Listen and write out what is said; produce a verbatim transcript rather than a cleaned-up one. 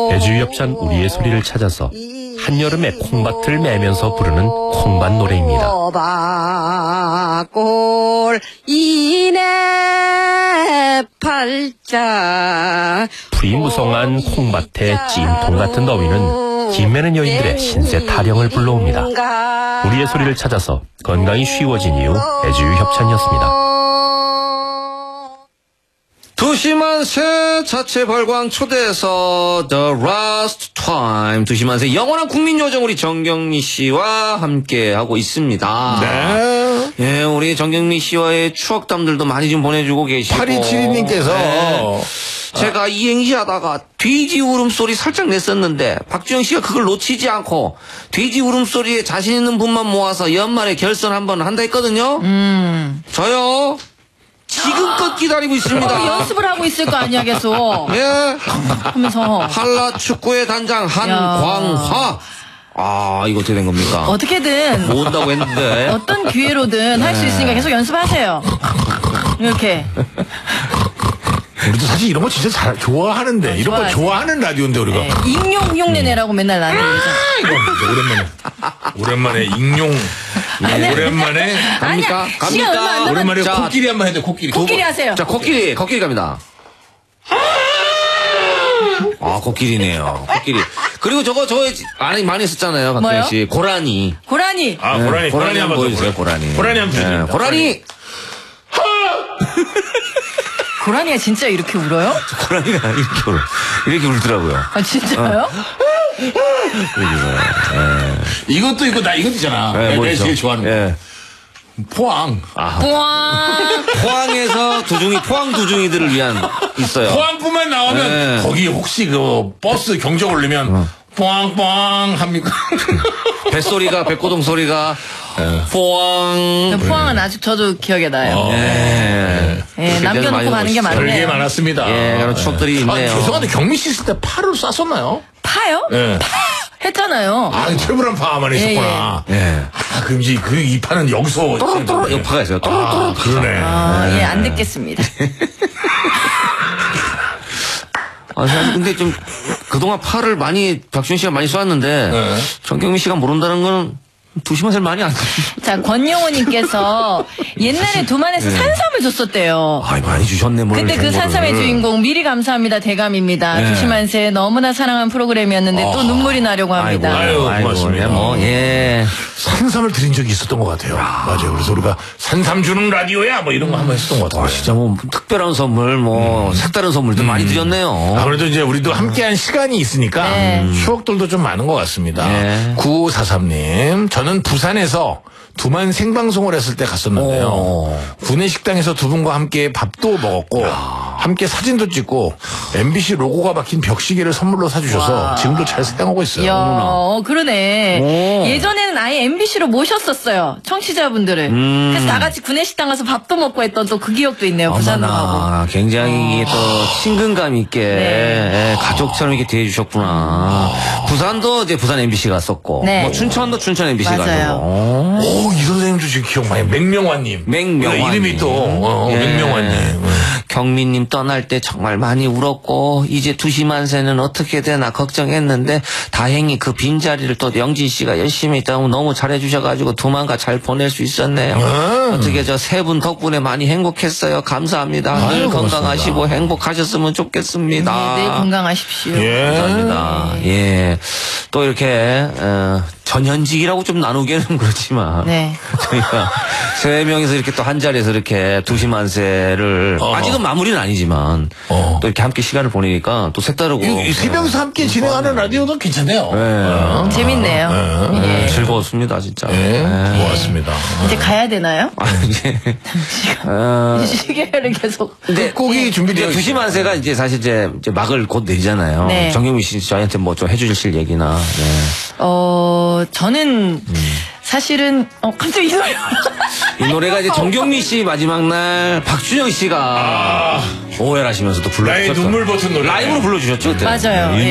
애주협찬 우리의 소리를 찾아서 한여름의 콩밭을 매면서 부르는 콩밭 노래입니다. 콩밭골 이내 팔자 프리무성한 콩밭의 찜통 같은 더위는 김매는 여인들의 신세 타령을 불러옵니다. 우리의 소리를 찾아서 건강이 쉬워진 이유 애주협찬이었습니다. 두시만세 자체 발광 초대해서 The Last Time 두시만세 영원한 국민요정 우리 정경미 씨와 함께 하고 있습니다. 네. 예, 우리 정경미 씨와의 추억담들도 많이 좀 보내주고 계시고. 팔이칠이 님께서 네. 제가 이행시 하다가 돼지 울음소리 살짝 냈었는데 박주영 씨가 그걸 놓치지 않고 돼지 울음소리에 자신 있는 분만 모아서 연말에 결선 한번 한다 했거든요. 음. 저요. 지금껏 기다리고 있습니다. 연습을 하고 있을 거 아니야 계속. 예. 하면서 한라 축구의 단장 한광화. 아, 이거 어떻게 된 겁니까? 어떻게든 모은다고 했는데 어떤 기회로든 할 수 있으니까 계속 연습하세요. 이렇게. 우리도 사실 이런 거 진짜 잘 좋아하는데 어, 이런 거 좋아하지. 좋아하는 라디오인데 우리가 네. 익룡 흉내 내라고 맨날 나는 얘기죠. 이거 오랜만에 오랜만에 익룡 오랜만에 갑니까? 아니야, 갑니까? 시간 얼마 안 남았- 오랜만에 자, 코끼리 한번 해야 돼 코끼리 코끼리 하세요. 자, 코끼리, 코끼리 갑니다. 아, 코끼리네요. 코끼리. 그리고 저거, 저거, 많이, 많이 했었잖아요. 뭐요? 박주영 씨. 고라니. 고라니. 아 고라니 네, 고라니 한번 보여주세요, 고라니. 고라니 한번 네, 보여주세요 고라니! 고라니가 진짜 이렇게 울어요? 고라니가 이렇게 울, 이렇게 울더라고요. 아 진짜요? 이렇게 울어요. 이것도 이거 나 이거 있잖아 네, 내가 뭐죠? 제일 좋아하는 거 예. 포항 뿌앙. 포항에서 두중이, 포항 두중이들을 위한, 있어요. 포항뿐만 나오면 네. 거기 혹시 그 버스 경적 올리면 포항포항 합니까? 뱃소리가, 백고동 소리가, 네. 포항. 포항은 아직 저도 기억에 나요. 어. 예. 예, 남겨놓고 가는 게 맞네요. 별게 많았습니다. 예, 그런 추억들이 있네요. 아, 죄송한데 경미 씨 있을 때 파를 쐈었나요? 파요? 예. 했잖아요. 아, 최불한 파만 예, 있었구나. 예. 아, 그럼 이제 그 이 파는 여기서 또르또르 여파가 있어요. 또르또르. 아, 그러네. 아, 예, 안 듣겠습니다. 아, 사실 근데 좀 그동안 팔을 많이 박주현 씨가 많이 쏘았는데 네. 정경미 씨가 모른다는 건 두시만세를 많이 안 듣죠. 자, 권영호님께서 옛날에 도만에서 산삼을 줬었대요. 아, 많이 주셨네 뭘. 근데 그 정보를. 산삼의 주인공 미리 감사합니다 대감입니다. 네. 두시만세 너무나 사랑한 프로그램이었는데 또 눈물이 나려고 합니다. 아이고, 아이고, 고맙습니다. 뭐, 예. 산삼을 드린 적이 있었던 것 같아요. 맞아요. 그래서 우리가 산삼 주는 라디오야 뭐 이런 거 한번 했었던 것 같아요. 아, 진짜 뭐 특별한 선물, 뭐 색다른 선물도 많이 드렸네요. 아무래도 이제 우리도 함께한 시간이 있으니까 네. 추억들도 좀 많은 것 같습니다. 네. 구오사삼 님, 저는 부산에서 두만 생방송을 했을 때 갔었는데요. 오. 구내 식당에서 두 분과 함께 밥도 먹었고 함께 사진도 찍고 엠비씨 로고가 박힌 벽시계를 선물로 사주셔서 와. 지금도 잘 사용하고 있어요. 이야, 어, 그러네. 오. 예전에는 아예 엠비씨로 모셨었어요. 청취자분들을. 음. 그래서 다 같이 구내식당 가서 밥도 먹고 했던 또 그 기억도 있네요. 부산도 가고. 어머나, 굉장히 또 친근감 있게 네. 예, 가족처럼 이렇게 대해주셨구나. 부산도 이제 부산 엠비씨 갔었고, 네. 뭐 춘천도 춘천 엠비씨 맞아요. 가고. 오, 이 선생님도 지금 기억 많이. 맹명환님. 맹명환님. 이름이 또 어, 예. 맹명환님. 경민님 떠날 때 정말 많이 울었고 이제 두시만세는 어떻게 되나 걱정했는데 다행히 그 빈자리를 또 영진 씨가 열심히 있다고 너무 잘해주셔가지고 도망가 잘 보낼 수 있었네요. 음. 어떻게 저 세 분 덕분에 많이 행복했어요. 감사합니다. 늘 아유, 건강하시고 고맙습니다. 행복하셨으면 좋겠습니다. 네, 늘 건강하십시오. 예. 감사합니다. 예. 또 이렇게 어, 전현직이라고 좀 나누기는 그렇지만 네. 저희가 세 명이서 이렇게 또 한 자리에서 이렇게 두시만세를 어. 아직은 마무리는 아니지만 어. 또 이렇게 함께 시간을 보내니까 또 색다르고 이, 이 세 명이서 함께 진행하는 라디오도 괜찮네요. 네. 재밌네요. 네, 예. 즐거웠습니다 진짜. 예. 네. 고맙습니다. 이제 가야 되나요? 아, 이제 어, 시계를 계속. 근데 곡이 준비되어 이제 두시만세가 이제 사실 이제, 이제 막을 곧 내리잖아요. 네. 정경민 씨 저희한테 뭐 좀 해주실 얘기나. 네. 어, 저는 사실은, 어, 갑자기 이 노래. 이 노래가 이제 정경민 씨 마지막 날 박준영 씨가 오해를 하시면서 또 나의 불러주셨죠. 눈물 버튼 노래. 라이브로 불러주셨죠 그때. 맞아요.